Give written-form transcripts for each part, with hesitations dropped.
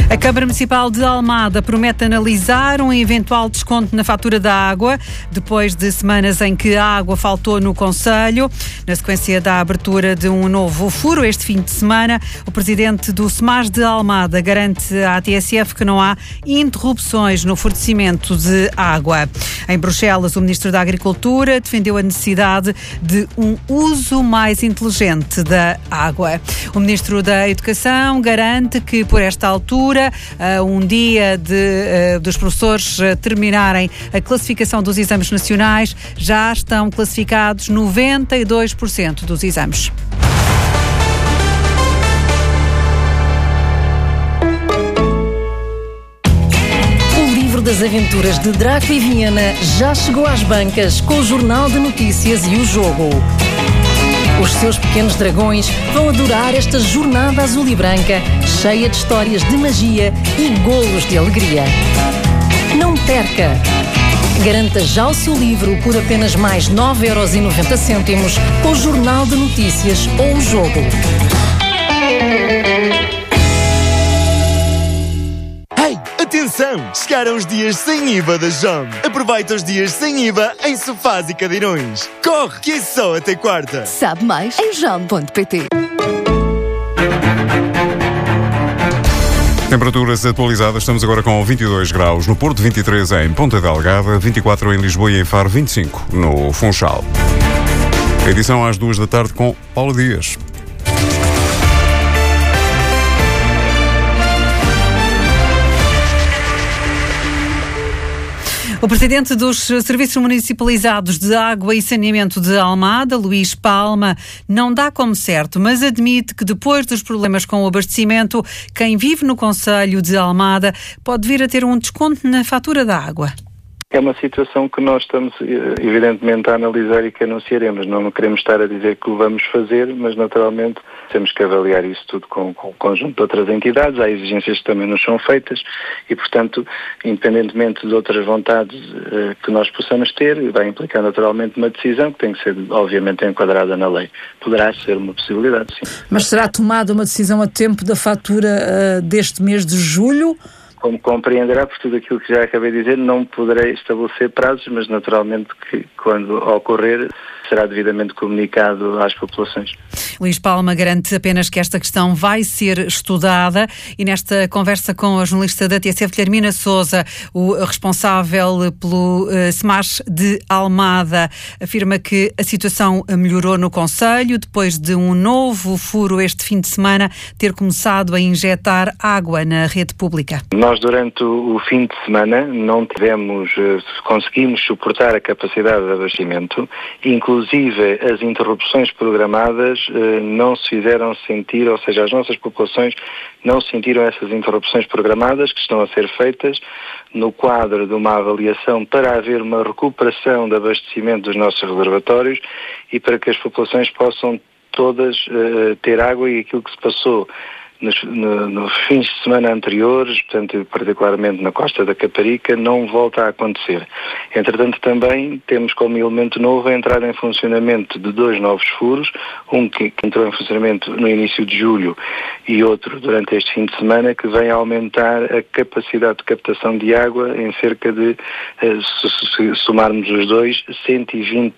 A Câmara Municipal de Almada promete analisar um eventual desconto na fatura da água, depois de semanas em que a água faltou no concelho. Na sequência da abertura de um novo furo este fim de semana, o presidente do SEMAS de Almada garante à TSF que não há interrupções no fornecimento de água. Em Bruxelas, o ministro da Agricultura defendeu a necessidade de um uso mais inteligente da água. O ministro da Educação garante que, por esta altura, um dia dos professores terminarem a classificação dos exames nacionais, já estão classificados 92% dos exames. O livro das aventuras de Draco e Viena já chegou às bancas com o Jornal de Notícias e o Jogo. Os seus pequenos dragões vão adorar esta jornada azul e branca, cheia de histórias de magia e golos de alegria. Não perca! Garanta já o seu livro por apenas mais 9,90€ com o Jornal de Notícias ou o Jogo. Atenção! Chegaram os dias sem IVA da JOM. Aproveita os dias sem IVA em sofás e cadeirões. Corre, que é só até quarta. Sabe mais em jom.pt. Temperaturas atualizadas, estamos agora com 22 graus no Porto, 23 em Ponta Delgada, 24 em Lisboa e em Faro, 25 no Funchal. A edição às 2 da tarde com Paulo Dias. O presidente dos Serviços Municipalizados de Água e Saneamento de Almada, Luís Palma, não dá como certo, mas admite que depois dos problemas com o abastecimento, quem vive no concelho de Almada pode vir a ter um desconto na fatura da água. É uma situação que nós estamos, evidentemente, a analisar e que anunciaremos. Não queremos estar a dizer que o vamos fazer, mas, naturalmente, temos que avaliar isso tudo com o conjunto de outras entidades. Há exigências que também nos são feitas e, portanto, independentemente de outras vontades que nós possamos ter, vai implicar, naturalmente, uma decisão que tem que ser, obviamente, enquadrada na lei. Poderá ser uma possibilidade, sim. Mas será tomada uma decisão a tempo da fatura deste mês de julho? Como compreenderá, por tudo aquilo que já acabei de dizer, não poderei estabelecer prazos, mas naturalmente que quando ocorrer será devidamente comunicado às populações. Luís Palma garante apenas que esta questão vai ser estudada e nesta conversa com a jornalista da TSF, Guilhermina Sousa, o responsável pelo SEMAS de Almada, afirma que a situação melhorou no concelho depois de um novo furo este fim de semana ter começado a injetar água na rede pública. Nós, durante o fim de semana, não conseguimos suportar a capacidade de abastecimento, inclusive as interrupções programadas não se fizeram sentir, ou seja, as nossas populações não sentiram essas interrupções programadas que estão a ser feitas no quadro de uma avaliação para haver uma recuperação de abastecimento dos nossos reservatórios e para que as populações possam todas ter água e aquilo que se passou nos fins de semana anteriores, portanto, particularmente na Costa da Caparica, não volta a acontecer. Entretanto, também temos como elemento novo a entrada em funcionamento de 2 novos furos, um que entrou em funcionamento no início de julho e outro durante este fim de semana, que vem aumentar a capacidade de captação de água em cerca de, se somarmos os dois, 120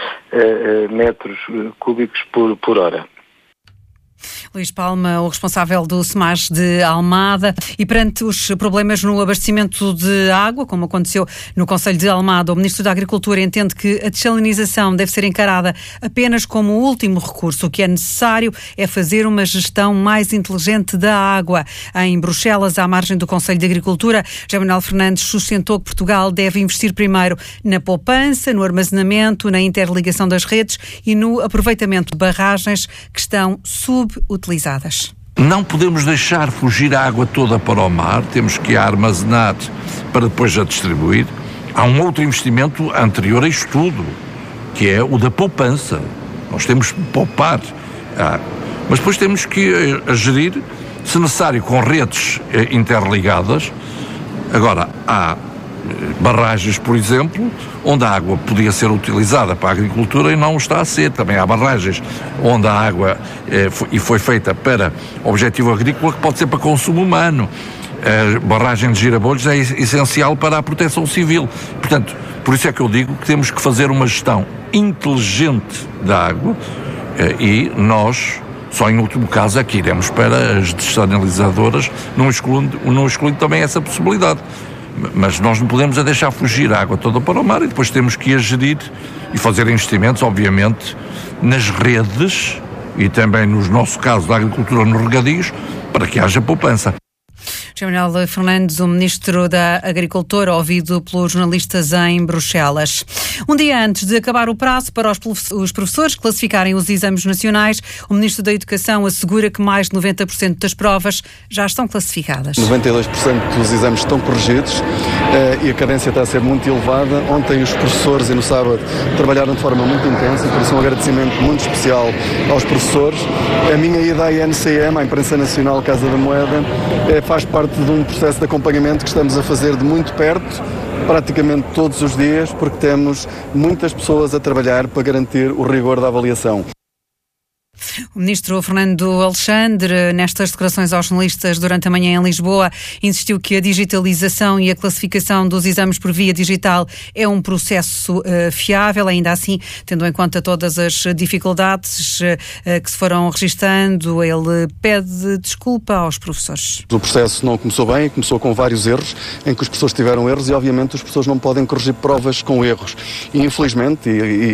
metros cúbicos por hora. Luís Palma, o responsável do SEMAS de Almada, e perante os problemas no abastecimento de água, como aconteceu no concelho de Almada, o Ministro da Agricultura entende que a dessalinização deve ser encarada apenas como o último recurso. O que é necessário é fazer uma gestão mais inteligente da água. Em Bruxelas, à margem do Conselho de Agricultura, José Manuel Fernandes sustentou que Portugal deve investir primeiro na poupança, no armazenamento, na interligação das redes e no aproveitamento de barragens que estão subutilizadas. Não podemos deixar fugir a água toda para o mar, temos que a armazenar para depois a distribuir. Há um outro investimento anterior a isto tudo, que é o da poupança. Nós temos que poupar, mas depois temos que gerir, se necessário, com redes interligadas. Agora, há barragens, por exemplo, onde a água podia ser utilizada para a agricultura e não está a ser. Também há barragens onde a água foi feita para objetivo agrícola que pode ser para consumo humano. a barragem de Girabolhos é essencial para a proteção civil. Portanto, por isso é que eu digo que temos que fazer uma gestão inteligente da água e nós, só em último caso, é que iremos para as desalinizadoras, não excluindo também essa possibilidade. Mas nós não podemos deixar fugir a água toda para o mar e depois temos que a gerir e fazer investimentos, obviamente, nas redes e também, no nosso caso, da agricultura nos regadios, para que haja poupança. Manuel Fernandes, o Ministro da Agricultura, ouvido pelos jornalistas em Bruxelas. Um dia antes de acabar o prazo para os professores classificarem os exames nacionais, o Ministro da Educação assegura que mais de 90% das provas já estão classificadas. 92% dos exames estão corrigidos e a cadência está a ser muito elevada. Ontem os professores e no sábado trabalharam de forma muito intensa, por isso um agradecimento muito especial aos professores. A minha ida à INCM, à Imprensa Nacional Casa da Moeda, faz parte de um processo de acompanhamento que estamos a fazer de muito perto, praticamente todos os dias, porque temos muitas pessoas a trabalhar para garantir o rigor da avaliação. O Ministro Fernando Alexandre, nestas declarações aos jornalistas durante a manhã em Lisboa, insistiu que a digitalização e a classificação dos exames por via digital é um processo fiável, ainda assim, tendo em conta todas as dificuldades que se foram registando, ele pede desculpa aos professores. O processo não começou bem, começou com vários erros, em que os professores tiveram erros e, obviamente, os professores não podem corrigir provas com erros. E, infelizmente,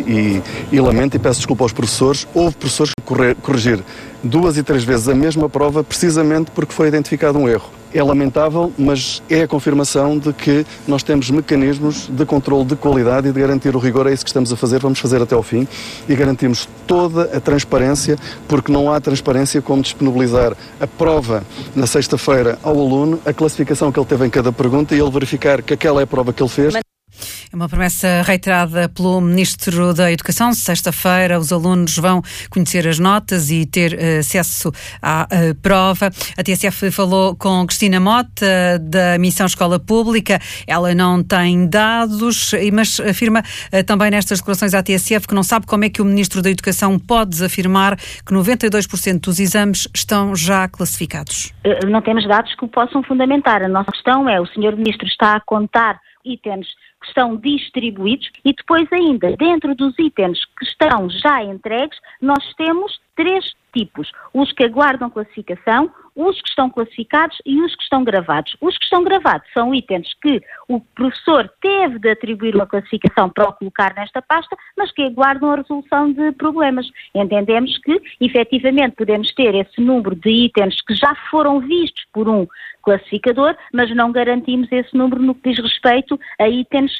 e lamento e peço desculpa aos professores, houve professores que corrigir 2 e 3 vezes a mesma prova precisamente porque foi identificado um erro. É lamentável, mas é a confirmação de que nós temos mecanismos de controle de qualidade e de garantir o rigor. É isso que estamos a fazer, vamos fazer até ao fim e garantimos toda a transparência, porque não há transparência como disponibilizar a prova na sexta-feira ao aluno, a classificação que ele teve em cada pergunta e ele verificar que aquela é a prova que ele fez. É uma promessa reiterada pelo Ministro da Educação. Sexta-feira os alunos vão conhecer as notas e ter acesso à prova. A TSF falou com Cristina Mota, da Missão Escola Pública. Ela não tem dados, mas afirma também nestas declarações à TSF que não sabe como é que o Ministro da Educação pode afirmar que 92% dos exames estão já classificados. Não temos dados que o possam fundamentar. A nossa questão é, o Sr. Ministro está a contar itens que estão distribuídos e depois ainda, dentro dos itens que estão já entregues, nós temos 3 tipos. Os que aguardam classificação, os que estão classificados e os que estão gravados. Os que estão gravados são itens que o professor teve de atribuir uma classificação para o colocar nesta pasta, mas que aguardam a resolução de problemas. Entendemos que, efetivamente, podemos ter esse número de itens que já foram vistos por um classificador, mas não garantimos esse número no que diz respeito a itens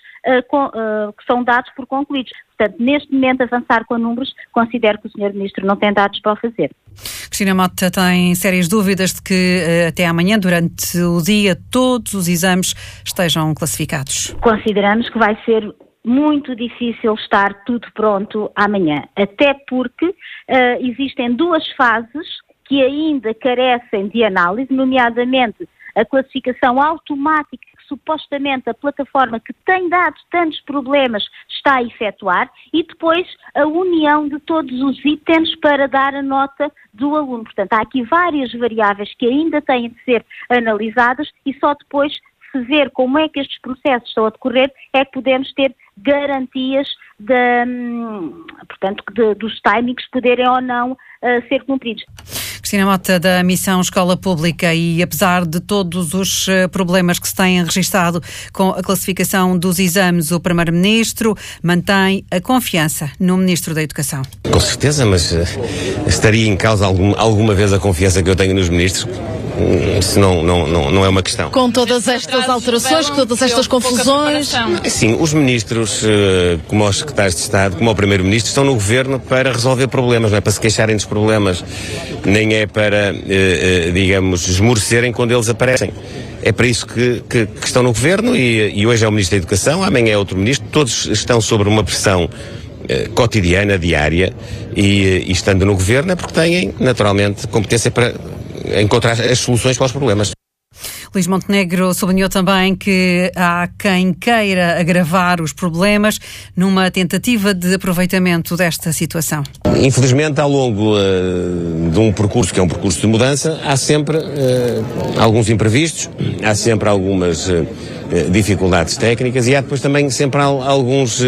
que são dados por concluídos. Portanto, neste momento, avançar com números, considero que o Sr. Ministro não tem dados para o fazer. Cristina Mota tem sérias dúvidas de que até amanhã, durante o dia, todos os exames estejam classificados. Consideramos que vai ser muito difícil estar tudo pronto amanhã, até porque existem 2 fases que ainda carecem de análise, nomeadamente a classificação automática que supostamente a plataforma que tem dado tantos problemas está a efetuar e depois a união de todos os itens para dar a nota do aluno. Portanto, há aqui várias variáveis que ainda têm de ser analisadas e só depois se ver como é que estes processos estão a decorrer é que podemos ter garantias dos timings poderem ou não ser cumpridos. Cristina Mota, da Missão Escola Pública, e apesar de todos os problemas que se têm registado com a classificação dos exames, o Primeiro-Ministro mantém a confiança no Ministro da Educação. Com certeza, mas estaria em causa alguma vez a confiança que eu tenho nos ministros? Isso não é uma questão. Com todas estas alterações, com todas estas confusões... Sim, os ministros, como os secretários de Estado, como o Primeiro-Ministro, estão no Governo para resolver problemas, não é para se queixarem dos problemas, nem é para, digamos, esmorecerem quando eles aparecem. É para isso que estão no Governo e hoje é o Ministro da Educação, amanhã é outro Ministro, todos estão sob uma pressão cotidiana, diária, e estando no Governo é porque têm, naturalmente, competência para encontrar as soluções para os problemas. Luís Montenegro sublinhou também que há quem queira agravar os problemas numa tentativa de aproveitamento desta situação. Infelizmente, ao longo de um percurso que é um percurso de mudança, há sempre alguns imprevistos, há sempre algumas dificuldades técnicas e há depois também sempre alguns,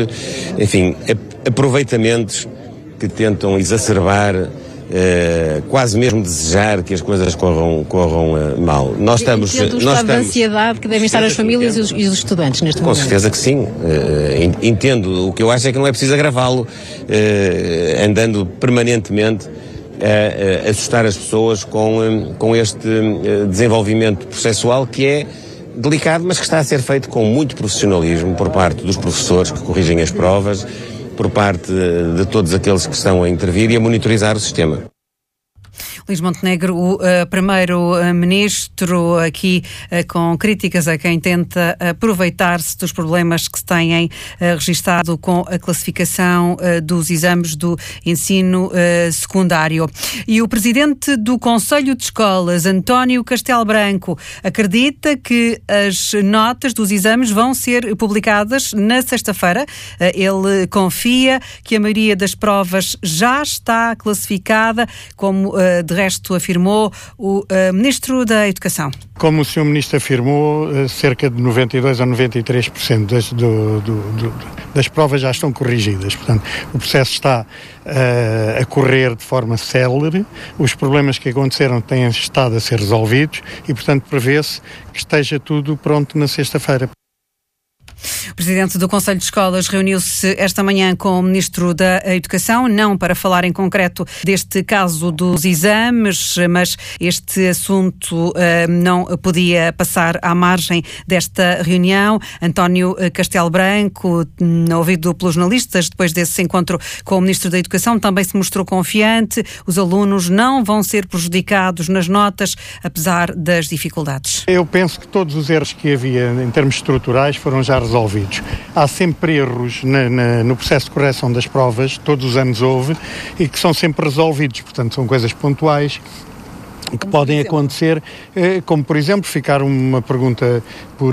aproveitamentos que tentam exacerbar, quase mesmo desejar que as coisas corram mal. Nós estamos... o estado de ansiedade que devem estar as famílias e os estudantes neste momento. Com certeza que sim. Entendo. O que eu acho é que não é preciso agravá-lo, andando permanentemente a assustar as pessoas com este desenvolvimento processual que é delicado, mas que está a ser feito com muito profissionalismo por parte dos professores que corrigem as provas, por parte de todos aqueles que estão a intervir e a monitorizar o sistema. Luís Montenegro, o primeiro-ministro, aqui com críticas a quem tenta aproveitar-se dos problemas que se têm registado com a classificação dos exames do ensino secundário. E o presidente do Conselho de Escolas, António Castelo Branco, acredita que as notas dos exames vão ser publicadas na sexta-feira. Ele confia que a maioria das provas já está classificada, como de resto afirmou o Ministro da Educação. Como o Sr. Ministro afirmou, cerca de 92% a 93% das provas já estão corrigidas. Portanto, o processo está a correr de forma célere, os problemas que aconteceram têm estado a ser resolvidos e, portanto, prevê-se que esteja tudo pronto na sexta-feira. O presidente do Conselho de Escolas reuniu-se esta manhã com o Ministro da Educação, não para falar em concreto deste caso dos exames, mas este assunto não podia passar à margem desta reunião. António Castelo Branco, ouvido pelos jornalistas depois desse encontro com o Ministro da Educação, também se mostrou confiante. Os alunos não vão ser prejudicados nas notas, apesar das dificuldades. Eu penso que todos os erros que havia em termos estruturais foram já resolvidos. Há sempre erros no processo de correção das provas, todos os anos houve, e que são sempre resolvidos, portanto são coisas pontuais que podem acontecer, como por exemplo ficar uma pergunta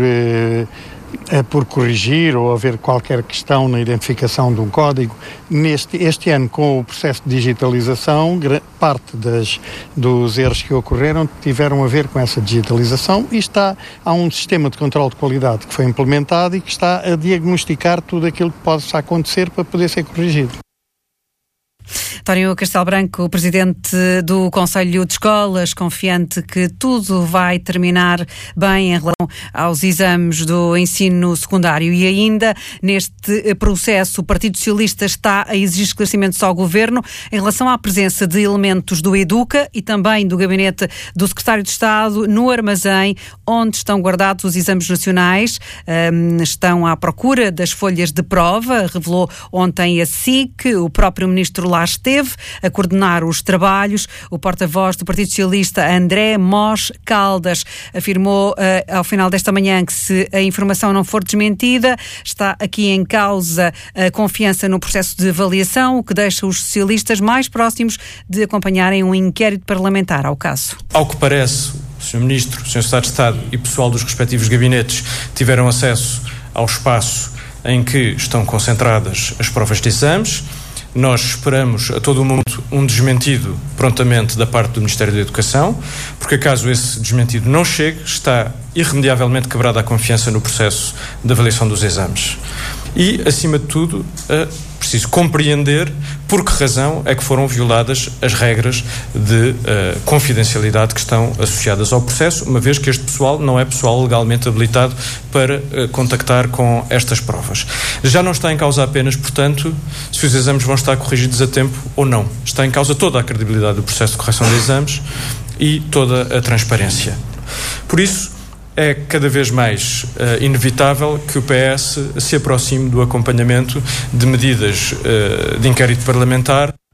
por corrigir ou haver qualquer questão na identificação de um código. Este ano, com o processo de digitalização, parte dos erros que ocorreram tiveram a ver com essa digitalização e há um sistema de controle de qualidade que foi implementado e que está a diagnosticar tudo aquilo que possa acontecer para poder ser corrigido. António Castelo Branco, o presidente do Conselho de Escolas, confiante que tudo vai terminar bem em relação aos exames do ensino secundário. E ainda neste processo, o Partido Socialista está a exigir esclarecimentos ao Governo em relação à presença de elementos do Educa e também do gabinete do Secretário de Estado no armazém onde estão guardados os exames nacionais. Estão à procura das folhas de prova, revelou ontem a SIC. O próprio ministro lá esteve a coordenar os trabalhos. O porta-voz do Partido Socialista, André Mós Caldas, afirmou ao final desta manhã que se a informação não for desmentida, está aqui em causa a confiança no processo de avaliação, o que deixa os socialistas mais próximos de acompanharem um inquérito parlamentar ao caso. Ao que parece, o Sr. Ministro, o Sr. Secretário de Estado e pessoal dos respectivos gabinetes tiveram acesso ao espaço em que estão concentradas as provas de exames. Nós esperamos a todo momento um desmentido prontamente da parte do Ministério da Educação, porque caso esse desmentido não chegue, está irremediavelmente quebrada a confiança no processo de avaliação dos exames. E, acima de tudo, preciso compreender por que razão é que foram violadas as regras de confidencialidade que estão associadas ao processo, uma vez que este pessoal não é pessoal legalmente habilitado para contactar com estas provas. Já não está em causa apenas, portanto, se os exames vão estar corrigidos a tempo ou não. Está em causa toda a credibilidade do processo de correção de exames e toda a transparência. Por isso, é cada vez mais inevitável que o PS se aproxime do acompanhamento de medidas de inquérito parlamentar.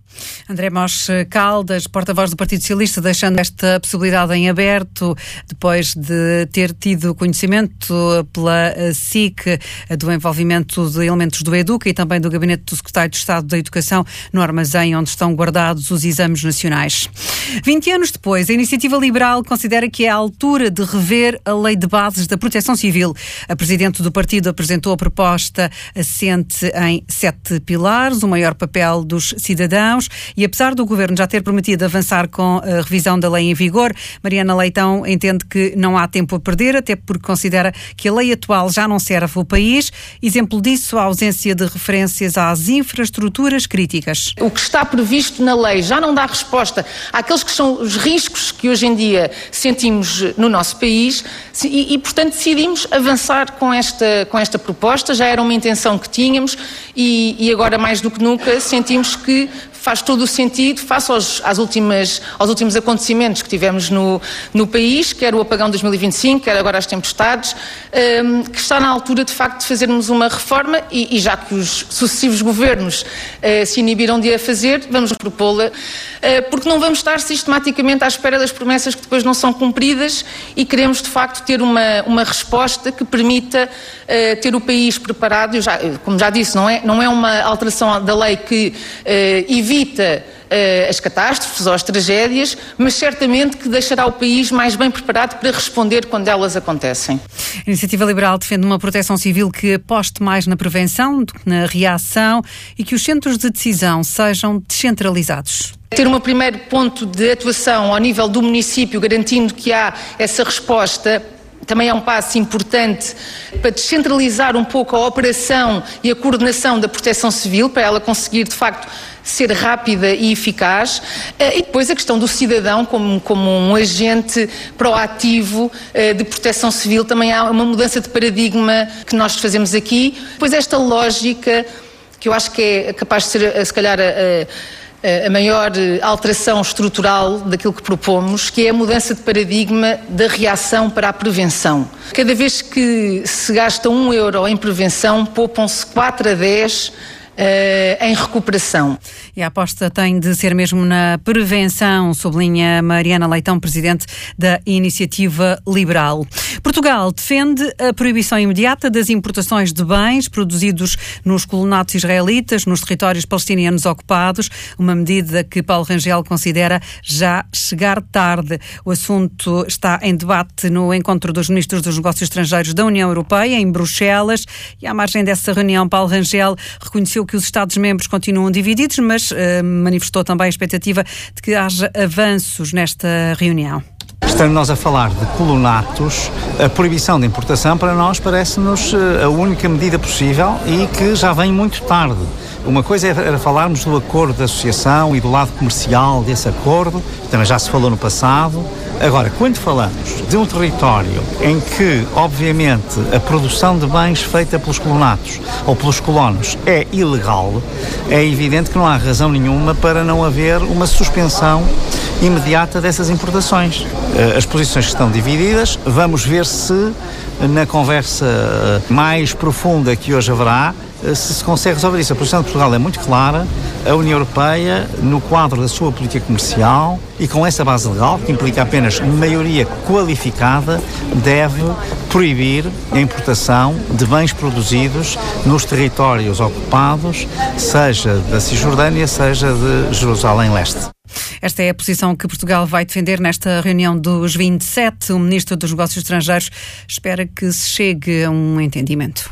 André Mós Caldas, porta-voz do Partido Socialista, deixando esta possibilidade em aberto, depois de ter tido conhecimento pela SIC do envolvimento de elementos do EDUCA e também do Gabinete do Secretário de Estado da Educação no armazém onde estão guardados os exames nacionais. 20 anos depois, a Iniciativa Liberal considera que é a altura de rever a Lei de Bases da Proteção Civil. A Presidente do partido apresentou a proposta assente em 7 pilares, o maior papel dos cidadãos. E apesar do Governo já ter prometido avançar com a revisão da lei em vigor, Mariana Leitão entende que não há tempo a perder, até porque considera que a lei atual já não serve ao país. Exemplo disso, a ausência de referências às infraestruturas críticas. O que está previsto na lei já não dá resposta àqueles que são os riscos que hoje em dia sentimos no nosso país e portanto, decidimos avançar com esta proposta. Já era uma intenção que tínhamos e agora, mais do que nunca, sentimos que faz todo o sentido, face aos últimos acontecimentos que tivemos no país, quer o apagão de 2025, quer agora as tempestades, que está na altura, de facto, de fazermos uma reforma e já que os sucessivos governos se inibiram de a fazer, vamos propô-la, porque não vamos estar sistematicamente à espera das promessas que depois não são cumpridas e queremos, de facto, ter uma resposta que permita ter o país preparado. Como já disse, não é uma alteração da lei que evita as catástrofes ou as tragédias, mas certamente que deixará o país mais bem preparado para responder quando elas acontecem. A Iniciativa Liberal defende uma proteção civil que aposte mais na prevenção do que na reação e que os centros de decisão sejam descentralizados. Ter um primeiro ponto de atuação ao nível do município, garantindo que há essa resposta, também é um passo importante para descentralizar um pouco a operação e a coordenação da proteção civil, para ela conseguir, de facto, ser rápida e eficaz. E depois a questão do cidadão como um agente proativo de proteção civil. Também há uma mudança de paradigma que nós fazemos aqui. Depois esta lógica, que eu acho que é capaz de ser, se calhar, a maior alteração estrutural daquilo que propomos, que é a mudança de paradigma da reação para a prevenção. Cada vez que se gasta €1 em prevenção, poupam-se 4 a 10 em recuperação. E a aposta tem de ser mesmo na prevenção, sublinha Mariana Leitão, presidente da Iniciativa Liberal. Portugal defende a proibição imediata das importações de bens produzidos nos colonatos israelitas, nos territórios palestinianos ocupados, uma medida que Paulo Rangel considera já chegar tarde. O assunto está em debate no encontro dos ministros dos Negócios Estrangeiros da União Europeia, em Bruxelas, e à margem dessa reunião, Paulo Rangel reconheceu que os Estados-membros continuam divididos, mas manifestou também a expectativa de que haja avanços nesta reunião. Estando nós a falar de colonatos, a proibição de importação para nós parece-nos a única medida possível e que já vem muito tarde. Uma coisa era falarmos do acordo de associação e do lado comercial desse acordo, também já se falou no passado. Agora, quando falamos de um território em que, obviamente, a produção de bens feita pelos colonatos ou pelos colonos é ilegal, é evidente que não há razão nenhuma para não haver uma suspensão imediata dessas importações. As posições estão divididas, vamos ver se na conversa mais profunda que hoje haverá, se consegue resolver isso. A posição de Portugal é muito clara. A União Europeia, no quadro da sua política comercial e com essa base legal, que implica apenas maioria qualificada, deve proibir a importação de bens produzidos nos territórios ocupados, seja da Cisjordânia, seja de Jerusalém Leste. Esta é a posição que Portugal vai defender nesta reunião dos 27. O Ministro dos Negócios Estrangeiros espera que se chegue a um entendimento.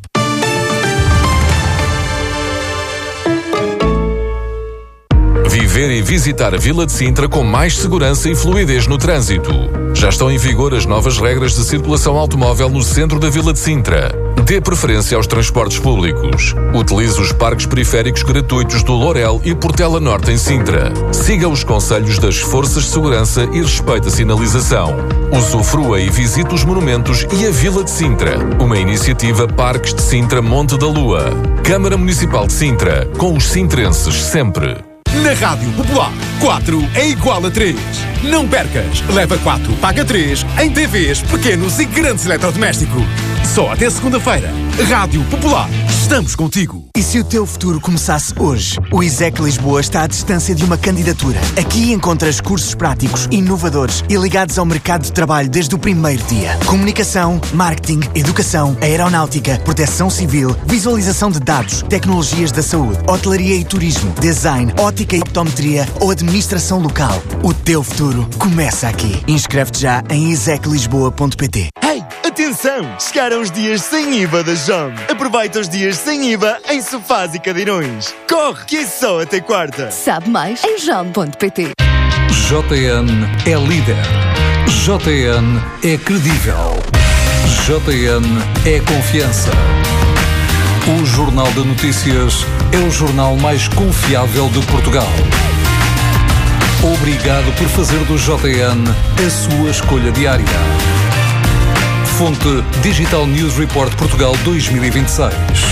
Viver e visitar a Vila de Sintra com mais segurança e fluidez no trânsito. Já estão em vigor as novas regras de circulação automóvel no centro da Vila de Sintra. Dê preferência aos transportes públicos. Utilize os parques periféricos gratuitos do Lourel e Portela Norte em Sintra. Siga os conselhos das forças de segurança e respeite a sinalização. Usufrua e visite os monumentos e a Vila de Sintra. Uma iniciativa Parques de Sintra Monte da Lua. Câmara Municipal de Sintra. Com os sintrenses sempre. Na Rádio Popular, 4 é igual a 3. Não percas! Leva 4, paga 3 em TVs, pequenos e grandes eletrodomésticos. Só até segunda-feira. Rádio Popular. Estamos contigo. E se o teu futuro começasse hoje? O ISEC Lisboa está à distância de uma candidatura. Aqui encontras cursos práticos, inovadores e ligados ao mercado de trabalho desde o primeiro dia. Comunicação, marketing, educação, aeronáutica, proteção civil, visualização de dados, tecnologias da saúde, hotelaria e turismo, design, ótica e optometria ou administração local. O teu futuro começa aqui. Inscreve-te já em iseclisboa.pt. Hey, atenção! Chegaram os dias sem IVA da JOM. Aproveita os dias sem IVA em sofás e cadeirões. Corre, que é só até quarta. Sabe mais em jam.pt. JN é líder. JN é credível. JN é confiança. O Jornal de Notícias é o jornal mais confiável de Portugal. Obrigado por fazer do JN a sua escolha diária. Fonte Digital News Report Portugal 2026.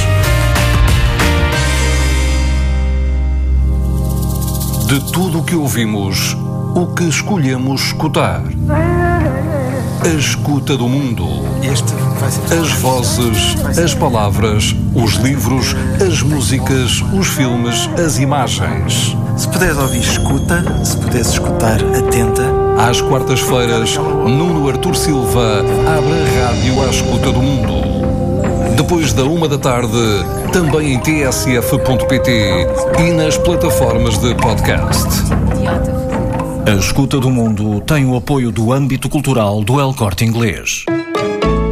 De tudo o que ouvimos, o que escolhemos escutar. A escuta do mundo. As vozes, as palavras, os livros, as músicas, os filmes, as imagens. Se puderes ouvir, escuta. Se puderes escutar, atenta. Às quartas-feiras, Nuno Artur Silva abre a rádio à escuta do mundo. Depois da 1 da tarde, também em tsf.pt e nas plataformas de podcast. A escuta do mundo tem o apoio do âmbito cultural do El Corte Inglês.